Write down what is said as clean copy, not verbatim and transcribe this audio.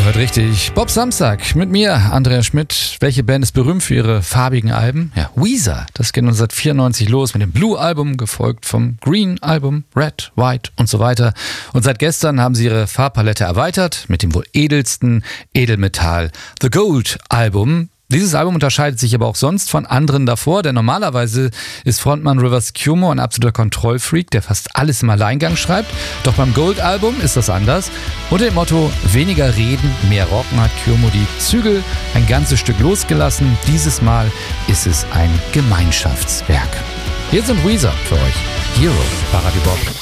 Ihr hört richtig. Bob Samstag mit mir, Andreas Schmidt. Welche Band ist berühmt für ihre farbigen Alben? Ja, Weezer. Das geht uns seit 94 los mit dem Blue-Album, gefolgt vom Green-Album, Red, White und so weiter. Und seit gestern haben sie ihre Farbpalette erweitert mit dem wohl edelsten Edelmetall, The Gold-Album. Dieses Album unterscheidet sich aber auch sonst von anderen davor, denn normalerweise ist Frontmann Rivers Cuomo ein absoluter Kontrollfreak, der fast alles im Alleingang schreibt. Doch beim Gold-Album ist das anders. Unter dem Motto weniger reden, mehr rocken hat Cuomo die Zügel ein ganzes Stück losgelassen. Dieses Mal ist es ein Gemeinschaftswerk. Hier sind Weezer für euch. Hero, bei Radio Bob.